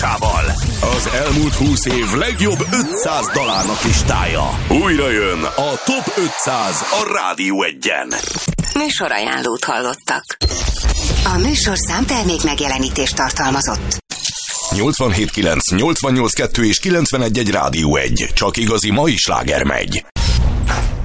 tudásával. Az elmúlt 20 év legjobb 500 dalának listája. Újra jön a Top 500 a Rádió Egyen. Műsorajánlót hallottak. A műsorszám termék megjelenítést tartalmazott. 87.9, 88.2 és 91.1 Rádió 1. Csak igazi mai sláger megy.